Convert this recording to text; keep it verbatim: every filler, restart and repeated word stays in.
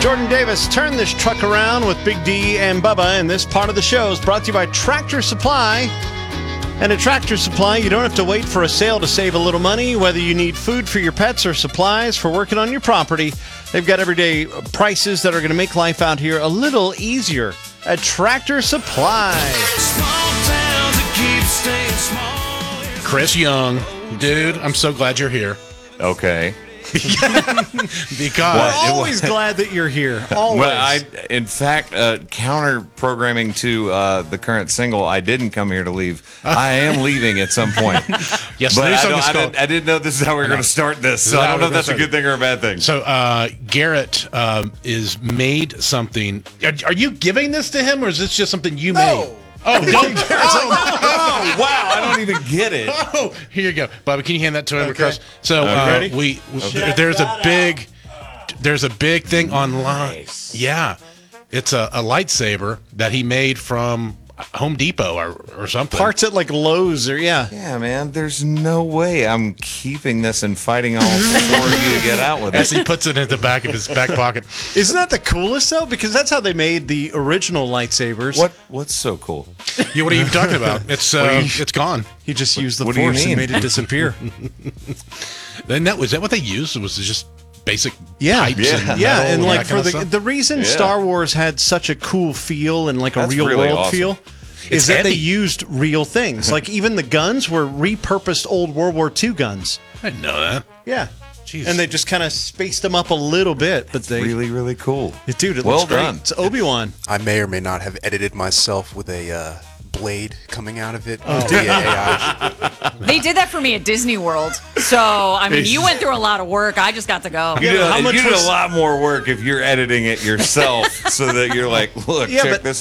Jordan Davis, turn this truck around with Big D and Bubba, and this part of the show is brought to you by Tractor Supply. And at Tractor Supply, you don't have to wait for a sale to save a little money. Whether you need food for your pets or supplies for working on your property, they've got everyday prices that are going to make life out here a little easier at Tractor Supply. Chris Young, dude, I'm so glad you're here. Okay. Because We're always glad that you're here. Always. Well, I, in fact, uh, counter programming to uh, the current single, I didn't come here to leave. I am leaving at some point. yes, but the new I, song don't, is I, called- didn't, I didn't know this is how we are going to start this, so I don't know if that's a good thing or a bad thing. So uh, Garrett uh, is made something. Are, are you giving this to him, or is this just something you made? Oh, don't. oh, oh, wow, I don't even get it. Oh, here you go, Bobby. Can you hand that to him, Okay. Chris? So uh, Ready? we, we there's a big there's a big thing online. Nice. Yeah, it's a, a lightsaber that he made from Home Depot or or something. Parts at like Lowe's or, yeah. Yeah, man, there's no way I'm keeping this and fighting all four of you to get out with As it. he puts it in the back of his back pocket. Isn't that the coolest, though? Because that's how they made the original lightsabers. What? What's so cool? Yeah, what are you talking about? It's uh, it's gone. He just used the what do you force and mean? made it disappear. Then that was that what they used? Was it just basic Yeah, pipes yeah, and yeah. metal And like that for kind the of stuff? the reason Yeah. Star Wars had such a cool feel and like a That's real really world awesome. feel It's is that they heavy. used real things. Like even the guns were repurposed old World War Two guns. I didn't know that. Yeah. Jeez. And they just kind of spaced them up a little bit, but they Really, really cool. dude, it Well looks great. done. It's Obi-Wan. I may or may not have edited myself with a uh, blade coming out of it via A I. They did that for me at Disney World. So, I mean, you went through a lot of work. I just got to go. You did, how much you did was- a lot more work if you're editing it yourself so that you're like, look, Yeah, check but this